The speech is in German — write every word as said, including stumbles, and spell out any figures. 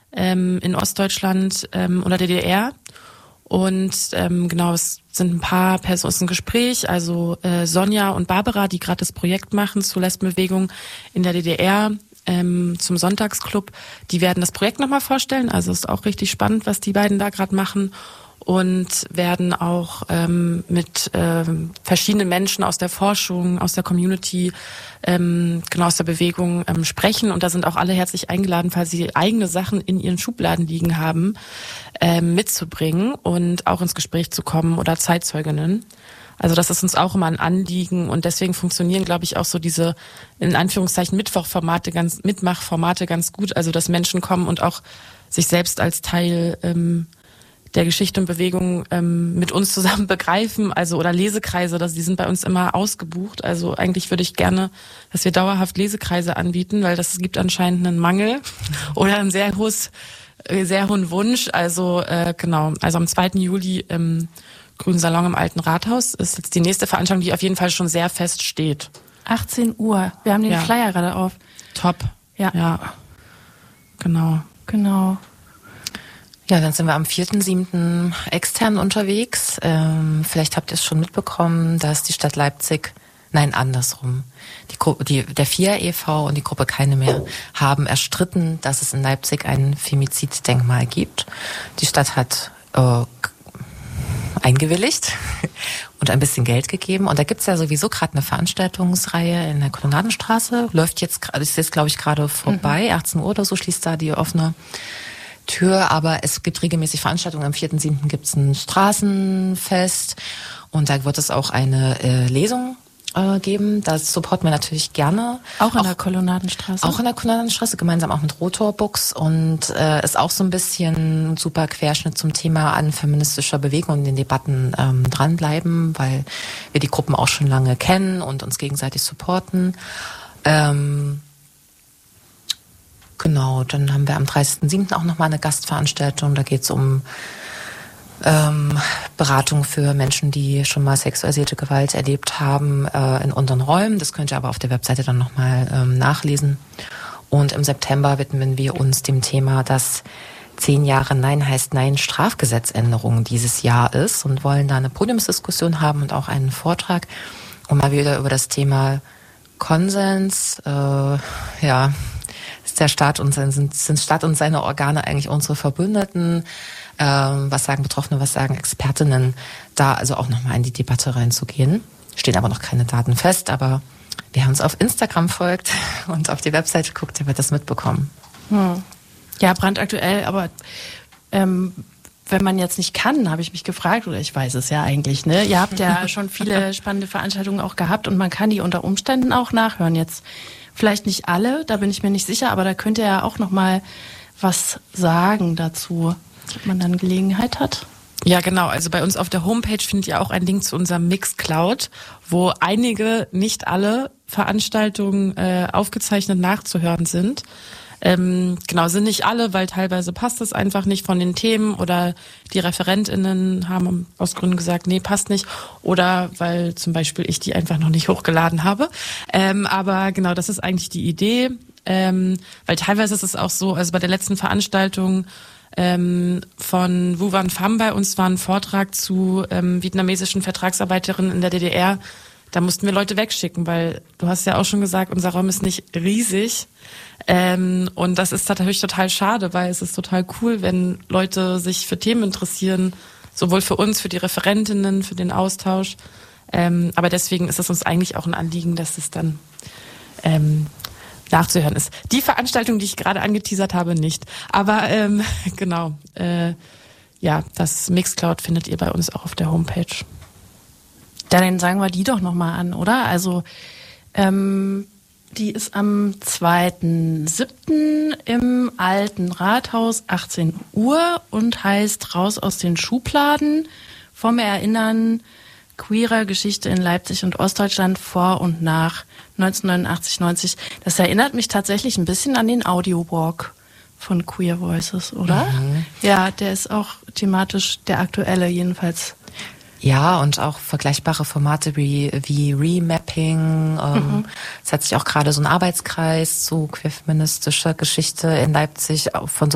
ähm, in Ostdeutschland ähm, oder der D D R. Und ähm, genau, es sind ein paar Personen, es ist ein Gespräch, also äh, Sonja und Barbara, die gerade das Projekt machen zur Lesbenbewegung in der D D R ähm, zum Sonntagsclub, die werden das Projekt nochmal vorstellen, also ist auch richtig spannend, was die beiden da gerade machen. Und werden auch ähm, mit ähm, verschiedenen Menschen aus der Forschung, aus der Community, ähm, genau aus der Bewegung ähm, sprechen. Und da sind auch alle herzlich eingeladen, falls sie eigene Sachen in ihren Schubladen liegen haben, ähm, mitzubringen und auch ins Gespräch zu kommen oder Zeitzeuginnen. Also das ist uns auch immer ein Anliegen und deswegen funktionieren, glaube ich, auch so diese in Anführungszeichen Mittwochformate ganz, Mitmachformate ganz gut. Also dass Menschen kommen und auch sich selbst als Teil ähm, der Geschichte und Bewegung ähm, mit uns zusammen begreifen, also oder Lesekreise, das, die sind bei uns immer ausgebucht. Also eigentlich würde ich gerne, dass wir dauerhaft Lesekreise anbieten, weil das gibt anscheinend einen Mangel oder ein sehr hohes, sehr hohen Wunsch. Also äh, genau, also am zweiten Juli im Grünen Salon im Alten Rathaus ist jetzt die nächste Veranstaltung, die auf jeden Fall schon sehr fest steht. achtzehn Uhr. Wir haben den ja. Flyer gerade auf. Top. Ja. Ja. Genau. Genau. Ja, dann sind wir am vierten siebten extern unterwegs. Ähm, vielleicht habt ihr es schon mitbekommen, dass die Stadt Leipzig, nein, andersrum, die Gruppe, die, der F I A e V und die Gruppe Keine mehr haben erstritten, dass es in Leipzig ein Femiziddenkmal gibt. Die Stadt hat äh, eingewilligt und ein bisschen Geld gegeben. Und da gibt's ja sowieso gerade eine Veranstaltungsreihe in der Kolonnadenstraße. Läuft jetzt, ist jetzt, glaube ich, gerade vorbei. Mhm. achtzehn Uhr oder so schließt da die offene Tür, aber es gibt regelmäßig Veranstaltungen. Am vierten siebten gibt's ein Straßenfest und da wird es auch eine äh, Lesung äh, geben. Das supporten wir natürlich gerne. Auch in auch, der Kolonnadenstraße? Auch in der Kolonnadenstraße, gemeinsam auch mit Rotor Books und äh, ist auch so ein bisschen ein super Querschnitt zum Thema an feministischer Bewegung und den Debatten ähm, dranbleiben, weil wir die Gruppen auch schon lange kennen und uns gegenseitig supporten. Ähm, Genau, dann haben wir am dreißigsten siebten auch nochmal eine Gastveranstaltung. Da geht es um ähm, Beratung für Menschen, die schon mal sexualisierte Gewalt erlebt haben äh, in unseren Räumen. Das könnt ihr aber auf der Webseite dann nochmal ähm, nachlesen. Und im September widmen wir uns dem Thema, dass zehn Jahre Nein heißt Nein Strafgesetzänderung dieses Jahr ist und wollen da eine Podiumsdiskussion haben und auch einen Vortrag, um mal wieder über das Thema Konsens, äh, ja, ist der Staat und sein, sind, sind Staat und seine Organe eigentlich unsere Verbündeten? Ähm, was sagen Betroffene, was sagen Expertinnen? Da also auch nochmal in die Debatte reinzugehen. Stehen aber noch keine Daten fest, aber wer uns auf Instagram folgt und auf die Webseite guckt, der wird das mitbekommen. Hm. Ja, brandaktuell, aber ähm, wenn man jetzt nicht kann, habe ich mich gefragt, oder ich weiß es ja eigentlich, ne? Ihr habt ja schon viele spannende Veranstaltungen auch gehabt und man kann die unter Umständen auch nachhören. Jetzt vielleicht nicht alle, da bin ich mir nicht sicher, aber da könnt ihr ja auch noch mal was sagen dazu, ob man dann Gelegenheit hat. Ja, genau. Also bei uns auf der Homepage findet ihr auch einen Link zu unserem Mixcloud, wo einige, nicht alle Veranstaltungen äh, aufgezeichnet nachzuhören sind. Ähm, genau, sind nicht alle, weil teilweise passt es einfach nicht von den Themen oder die ReferentInnen haben aus Gründen gesagt, nee, passt nicht oder weil zum Beispiel ich die einfach noch nicht hochgeladen habe. Ähm, aber genau, das ist eigentlich die Idee, ähm, weil teilweise ist es auch so, also bei der letzten Veranstaltung ähm, von Vu Van Pham bei uns war ein Vortrag zu ähm, vietnamesischen Vertragsarbeiterinnen in der D D R. Da mussten wir Leute wegschicken, weil du hast ja auch schon gesagt, unser Raum ist nicht riesig. Ähm, und das ist natürlich total schade, weil es ist total cool, wenn Leute sich für Themen interessieren, sowohl für uns, für die Referentinnen, für den Austausch. Ähm, aber deswegen ist es uns eigentlich auch ein Anliegen, dass es dann ähm, nachzuhören ist. Die Veranstaltung, die ich gerade angeteasert habe, nicht. Aber ähm, genau, äh, ja, das Mixcloud findet ihr bei uns auch auf der Homepage. Dann sagen wir die doch nochmal an, oder? Also ähm, die ist am zweiten siebten im Alten Rathaus, achtzehn Uhr und heißt Raus aus den Schubladen, vom Erinnern queerer Geschichte in Leipzig und Ostdeutschland vor und nach neunzehnhundertneunundachtzig neunzig. Das erinnert mich tatsächlich ein bisschen an den Audio-Walk von Queer Voices, oder? Mhm. Ja, der ist auch thematisch der aktuelle jedenfalls. Ja, und auch vergleichbare Formate wie, wie Remapping. Ähm, mhm. Es hat sich auch gerade so ein Arbeitskreis zu queerfeministischer Geschichte in Leipzig von so